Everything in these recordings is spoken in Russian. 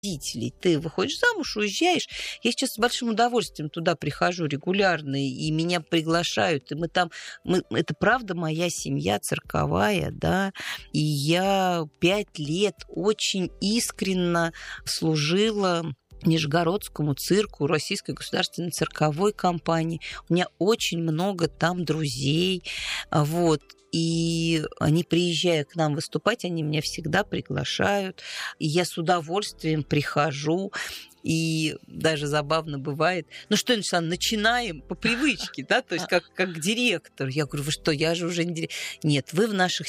родителей. Ты выходишь замуж, уезжаешь. Я сейчас с большим удовольствием туда прихожу регулярно, и меня приглашают, и это правда моя семья цирковая, да, и я 5 лет очень искренне служила Нижегородскому цирку, Российской государственной цирковой компании. У меня очень много там друзей, вот. И они, приезжая к нам выступать, они меня всегда приглашают. И я с удовольствием прихожу. И даже забавно бывает. Ну что, Александр, начинаем по привычке, да, то есть как директор. Я говорю, вы что, я же уже не директор. Нет, вы в наших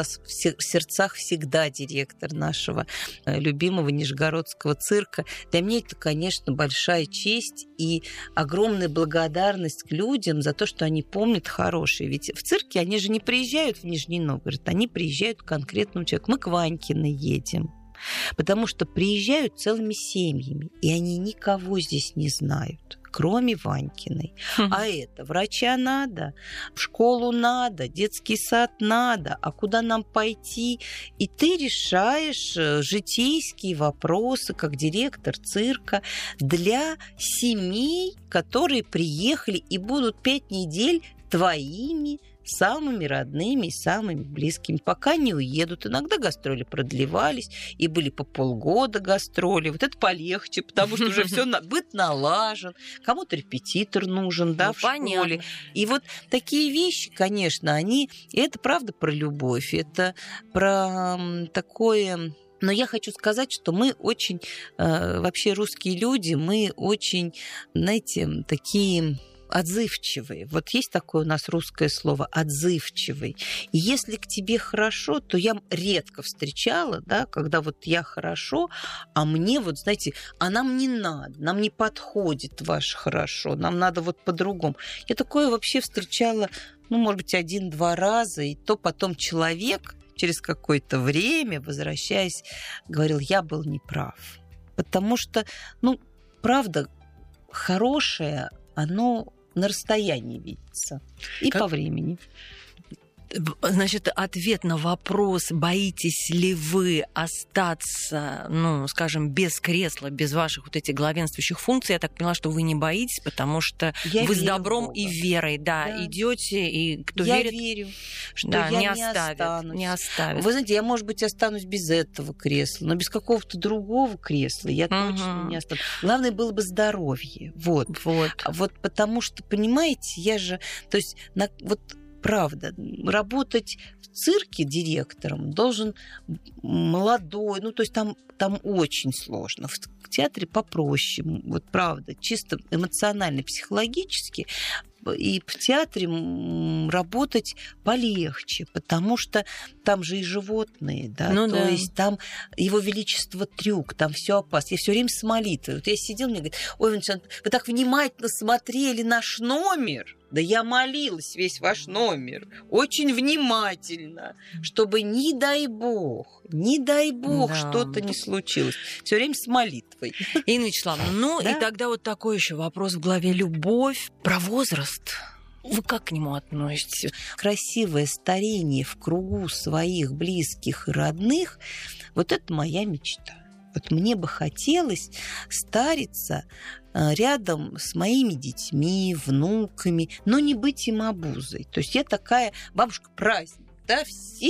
сердцах всегда директор нашего любимого Нижегородского цирка. Для меня это, конечно, большая честь и огромная благодарность к людям за то, что они помнят хорошие. Ведь в цирке они же не приезжают в Нижний Новгород, они приезжают к конкретному человеку. Мы к Ванькиной едем. Потому что приезжают целыми семьями, и они никого здесь не знают, кроме Ванькиной. А это врача надо, в школу надо, детский сад надо, а куда нам пойти? И ты решаешь житейские вопросы, как директор цирка, для семей, которые приехали и будут 5 недель твоими самыми родными и самыми близкими, пока не уедут. Иногда гастроли продлевались, и были по полгода гастроли. Вот это полегче, потому что уже все быт налажен, кому-то репетитор нужен, да, в школе. И вот такие вещи, конечно, и это правда про любовь, это про такое... Но я хочу сказать, что мы очень, вообще русские люди, мы очень, знаете, такие... отзывчивый. Вот есть такое у нас русское слово «отзывчивый». И если к тебе хорошо, то я редко встречала, да, когда вот я хорошо, а мне вот, знаете, а нам не надо, нам не подходит ваше хорошо, нам надо вот по-другому. Я такое вообще встречала, может быть, 1-2 раза, и то потом человек через какое-то время, возвращаясь, говорил, я был неправ. Потому что, правда, хорошее, оно на расстоянии видится и по времени. Значит, ответ на вопрос, боитесь ли вы остаться, скажем, без кресла, без ваших вот этих главенствующих функций, я так поняла, что вы не боитесь, потому что вы с добром и верой, идете, и кто верит... Я верю, что я не оставит. Вы знаете, я, может быть, останусь без этого кресла, но без какого-то другого кресла я точно не останусь. Главное было бы здоровье. Вот. Потому что, понимаете, я же... То есть, правда, работать в цирке директором должен молодой, то есть там очень сложно. В театре попроще, вот правда, чисто эмоционально, психологически. И в театре работать полегче, потому что там же и животные, да, то есть там его величество трюк, там все опасно. Я все время с молитвой. Вот я сидела, мне говорят, ой, Венчан, вы так внимательно смотрели наш номер. Да я молилась весь ваш номер, очень внимательно, чтобы, не дай бог, что-то не случилось. Все время с молитвой. Инна Вячеславовна, и тогда вот такой еще вопрос в голове. Любовь, про возраст. Вы как к нему относитесь? Красивое старение в кругу своих близких и родных, вот это моя мечта. Вот мне бы хотелось стариться рядом с моими детьми, внуками, но не быть им обузой. То есть я такая бабушка-праздник, да,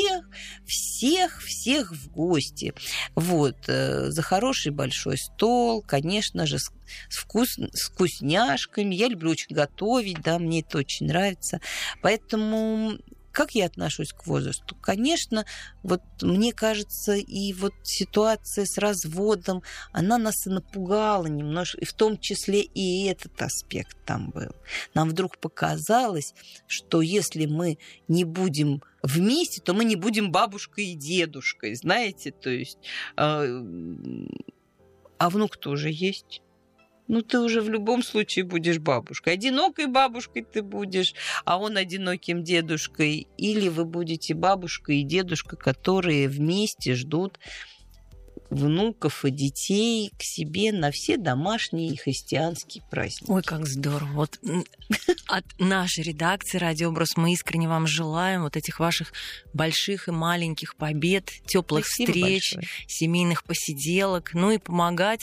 всех в гости. Вот, за хороший большой стол, конечно же, с вкусняшками. Я люблю очень готовить, да, мне это очень нравится. Поэтому... Как я отношусь к возрасту? Конечно, вот мне кажется, и вот ситуация с разводом, она нас и напугала немножко, и в том числе и этот аспект там был. Нам вдруг показалось, что если мы не будем вместе, то мы не будем бабушкой и дедушкой, знаете, то есть... А внук тоже есть. Ты уже в любом случае будешь бабушкой. Одинокой бабушкой ты будешь, а он одиноким дедушкой. Или вы будете бабушкой и дедушкой, которые вместе ждут внуков и детей к себе на все домашние и христианские праздники. Ой, как здорово. Вот от нашей редакции «Радиообраз» мы искренне вам желаем вот этих ваших больших и маленьких побед, теплых встреч, семейных посиделок, ну и помогать